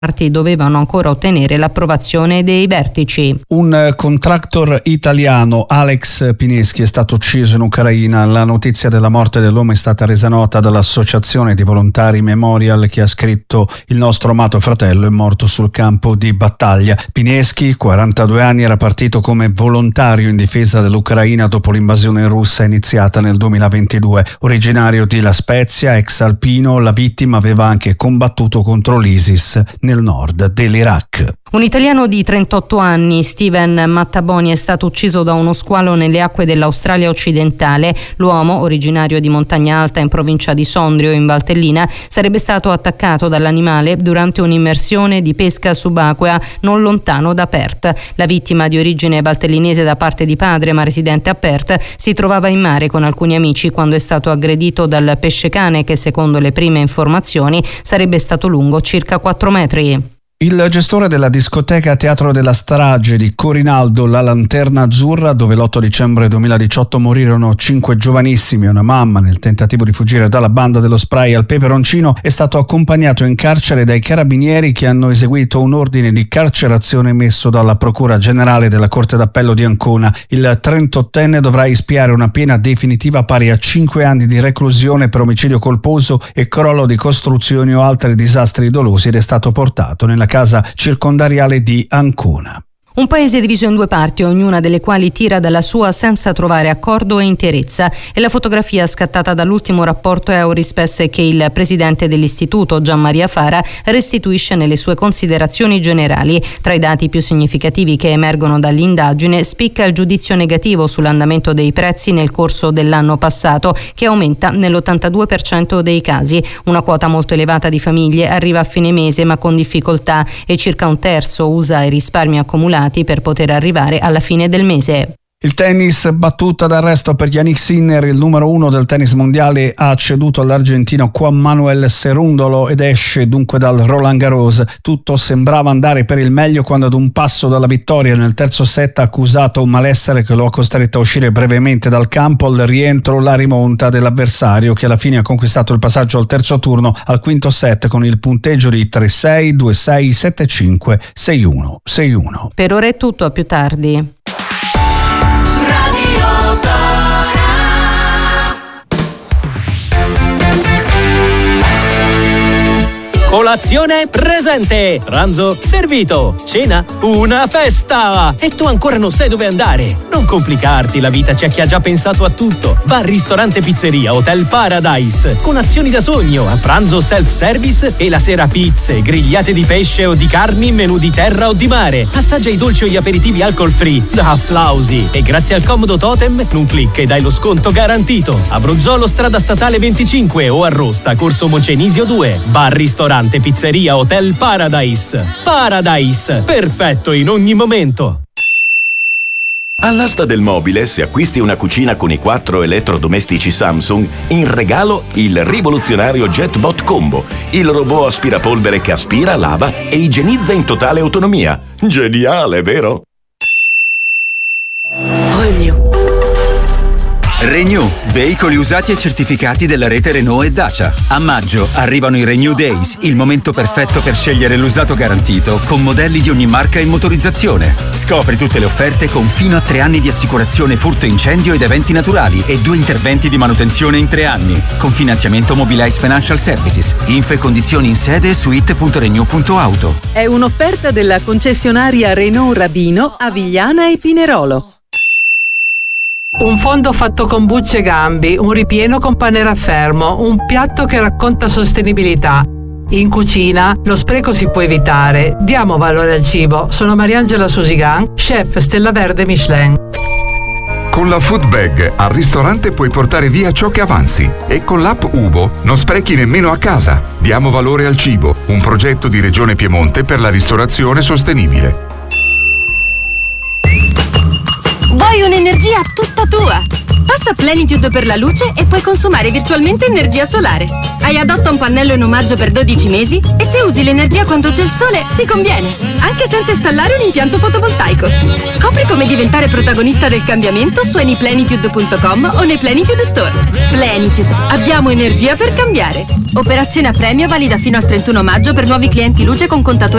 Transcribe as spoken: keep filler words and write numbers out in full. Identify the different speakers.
Speaker 1: parti dovevano ancora ottenere l'approvazione dei vertici.
Speaker 2: Un contractor italiano, Alex Pineschi, è stato ucciso in Ucraina. La notizia della morte dell'uomo è stata resa nota dall'associazione di volontari Memorial, che ha scritto: il nostro amato fratello è morto sul campo di battaglia. Pineschi, quarantadue anni, era partito come volontario in difesa dell'Ucraina dopo l'invasione russa iniziata nel duemilaventidue. Originario di La Spezia, ex alpino, la vittima aveva anche combattuto contro l'ISIS nel nord dell'Iraq.
Speaker 1: Un italiano di trentotto anni, Steven Mattaboni, è stato ucciso da uno squalo nelle acque dell'Australia occidentale. L'uomo, originario di Montagna Alta in provincia di Sondrio in Valtellina, sarebbe stato attaccato dall'animale durante un'immersione di pesca subacquea non lontano da Perth. La vittima, di origine valtellinese da parte di padre ma residente a Perth, si trovava in mare con alcuni amici quando è stato aggredito dal pescecane, che secondo le prime informazioni sarebbe stato lungo circa quattro metri.
Speaker 2: Il gestore della discoteca Teatro della Strage di Corinaldo, La Lanterna Azzurra, dove l'otto dicembre duemiladiciotto morirono cinque giovanissimi e una mamma nel tentativo di fuggire dalla banda dello spray al peperoncino, è stato accompagnato in carcere dai carabinieri, che hanno eseguito un ordine di carcerazione emesso dalla Procura Generale della Corte d'Appello di Ancona. Il trentottenne dovrà espiare una pena definitiva pari a cinque anni di reclusione per omicidio colposo e crollo di costruzioni o altri disastri dolosi, ed è stato portato nella casa circondariale di Ancona.
Speaker 1: Un paese diviso in due parti, ognuna delle quali tira dalla sua senza trovare accordo e interezza. È la fotografia scattata dall'ultimo rapporto Eurispes, che il presidente dell'istituto, Gian Maria Fara, restituisce nelle sue considerazioni generali. Tra i dati più significativi che emergono dall'indagine spicca il giudizio negativo sull'andamento dei prezzi nel corso dell'anno passato, che aumenta nell'ottantadue per cento dei casi. Una quota molto elevata di famiglie arriva a fine mese ma con difficoltà, e circa un terzo usa i risparmi accumulati per poter arrivare alla fine del mese.
Speaker 2: Il tennis, battuta d'arresto per Jannik Sinner. Il numero uno del tennis mondiale ha ceduto all'argentino Juan Manuel Cerúndolo ed esce dunque dal Roland Garros. Tutto sembrava andare per il meglio quando, ad un passo dalla vittoria nel terzo set, ha accusato un malessere che lo ha costretto a uscire brevemente dal campo. Al rientro la rimonta dell'avversario, che alla fine ha conquistato il passaggio al terzo turno al quinto set con il punteggio di tre sei, due sei, sette cinque, sei uno, sei uno.
Speaker 1: Per ora è tutto, a più tardi.
Speaker 3: Colazione presente, pranzo servito, cena una festa, e tu ancora non sai dove andare. Non complicarti la vita, c'è chi ha già pensato a tutto. Bar, ristorante, pizzeria, Hotel Paradise, con azioni da sogno, a pranzo self-service e la sera pizze, grigliate di pesce o di carni, menù di terra o di mare. Assaggia i dolci o gli aperitivi alcol free, da applausi, e grazie al comodo totem, un click e dai lo sconto garantito. A Bruzzolo, strada statale venticinque, o a Rosta, corso Mocenisio due. Bar, ristorante, pizzeria, Hotel Paradise. Paradise, perfetto in ogni momento.
Speaker 4: All'asta del mobile, se acquisti una cucina con i quattro elettrodomestici Samsung, in regalo il rivoluzionario JetBot Combo, il robot aspirapolvere che aspira, lava e igienizza in totale autonomia. Geniale, vero?
Speaker 5: Renew. Renew, veicoli usati e certificati della rete Renault e Dacia. A maggio arrivano i Renew Days, il momento perfetto per scegliere l'usato garantito con modelli di ogni marca e motorizzazione. Scopri tutte le offerte con fino a tre anni di assicurazione furto incendio ed eventi naturali e due interventi di manutenzione in tre anni. Con finanziamento Mobilize Financial Services. Info e condizioni in sede su it punto renew punto auto.
Speaker 6: È un'offerta della concessionaria Renault Rabino a Vigliana e Pinerolo.
Speaker 7: Un fondo fatto con bucce e gambi, un ripieno con pane raffermo, un piatto che racconta sostenibilità. In cucina lo spreco si può evitare. Diamo valore al cibo. Sono Mariangela Susigan, chef Stella Verde Michelin.
Speaker 8: Con la Food Bag al ristorante puoi portare via ciò che avanzi, e con l'app Ubo non sprechi nemmeno a casa. Diamo valore al cibo, un progetto di Regione Piemonte per la ristorazione sostenibile.
Speaker 9: Vuoi un'energia tutta tua? Passa Plenitude per la luce e puoi consumare virtualmente energia solare. Hai Adotta un pannello in omaggio per dodici mesi e se usi l'energia quando c'è il sole ti conviene, anche senza installare un impianto fotovoltaico. Scopri come diventare protagonista del cambiamento su any plenitude punto com o nei Plenitude Store. Plenitude, abbiamo energia per cambiare. Operazione a premio valida fino al trentuno maggio per nuovi clienti luce con contatore